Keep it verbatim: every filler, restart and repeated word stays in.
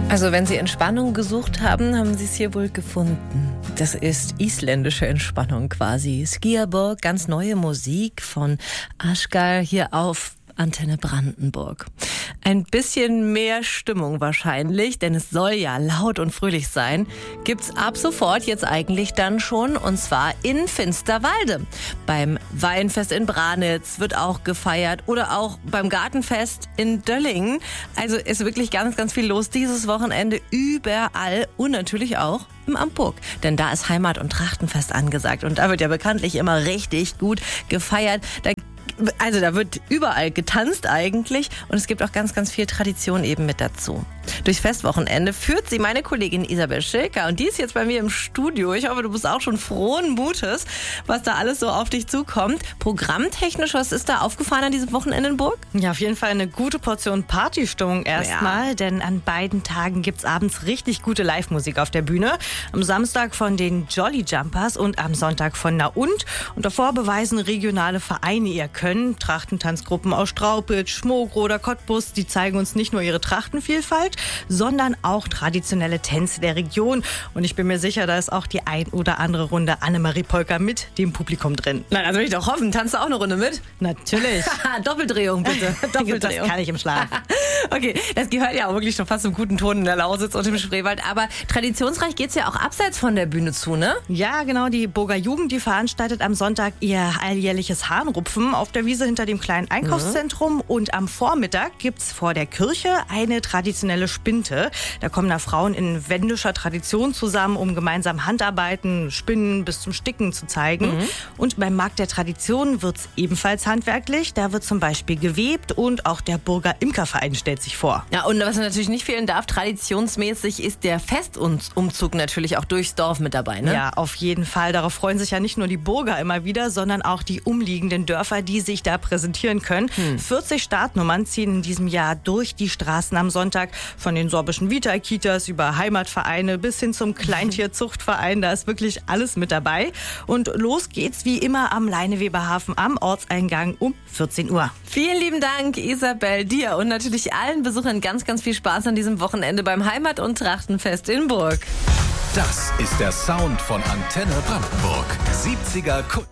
Also wenn Sie Entspannung gesucht haben, haben Sie es hier wohl gefunden. Das ist isländische Entspannung quasi. Skierborg, ganz neue Musik von Askar hier auf Antenne Brandenburg. Ein bisschen mehr Stimmung wahrscheinlich, denn es soll ja laut und fröhlich sein, gibt's ab sofort jetzt eigentlich dann schon, und zwar in Finsterwalde. Beim Weinfest in Branitz wird auch gefeiert oder auch beim Gartenfest in Döllingen. Also ist wirklich ganz, ganz viel los dieses Wochenende überall und natürlich auch im Amburg. Denn da ist Heimat- und Trachtenfest angesagt und da wird ja bekanntlich immer richtig gut gefeiert. Da Also da wird überall getanzt eigentlich und es gibt auch ganz, ganz viel Tradition eben mit dazu. Durchs Festwochenende führt sie meine Kollegin Isabel Schilker und die ist jetzt bei mir im Studio. Ich hoffe, du bist auch schon frohen Mutes, was da alles so auf dich zukommt. Programmtechnisch, was ist da aufgefallen an diesem Wochenende in Burg? Ja, auf jeden Fall eine gute Portion Partystimmung erstmal, ja. Denn an beiden Tagen gibt's abends richtig gute Live-Musik auf der Bühne. Am Samstag von den Jolly Jumpers und am Sonntag von Na und. Und davor beweisen regionale Vereine ihr Können. Trachtentanzgruppen aus Straubitz, Schmogro oder Cottbus, die zeigen uns nicht nur ihre Trachtenvielfalt, sondern auch traditionelle Tänze der Region. Und ich bin mir sicher, da ist auch die ein oder andere Runde Annemarie Polka mit dem Publikum drin. Nein, also will ich doch hoffen. Tanzt du auch eine Runde mit? Natürlich. Doppeldrehung, bitte. Doppeldrehung. Das kann ich im Schlaf. Okay, das gehört ja auch wirklich schon fast zum guten Ton in der Lausitz und im Spreewald. Aber traditionsreich geht's ja auch abseits von der Bühne zu, ne? Ja, genau. Die Burger Jugend, die veranstaltet am Sonntag ihr alljährliches Hahnrupfen auf der Wiese hinter dem kleinen Einkaufszentrum. Mhm. Und am Vormittag gibt's vor der Kirche eine traditionelle Spinte. Da kommen da Frauen in wendischer Tradition zusammen, um gemeinsam Handarbeiten, Spinnen bis zum Sticken zu zeigen. Mhm. Und beim Markt der Tradition wird's ebenfalls handwerklich. Da wird zum Beispiel gewebt und auch der Burger Imkerverein stellt sich vor. Ja, und was natürlich nicht fehlen darf, traditionsmäßig ist der Festumzug natürlich auch durchs Dorf mit dabei, ne? Ja, auf jeden Fall. Darauf freuen sich ja nicht nur die Burger immer wieder, sondern auch die umliegenden Dörfer, die sich da präsentieren können. Hm. vierzig Startnummern ziehen in diesem Jahr durch die Straßen am Sonntag. Von den sorbischen Vita-Kitas über Heimatvereine bis hin zum Kleintierzuchtverein. Da ist wirklich alles mit dabei. Und los geht's wie immer am Leineweberhafen am Ortseingang um vierzehn Uhr. Vielen lieben Dank, Isabel, dir und natürlich allen Besuchern ganz, ganz viel Spaß an diesem Wochenende beim Heimat- und Trachtenfest in Burg. Das ist der Sound von Antenne Brandenburg. siebziger Kunden.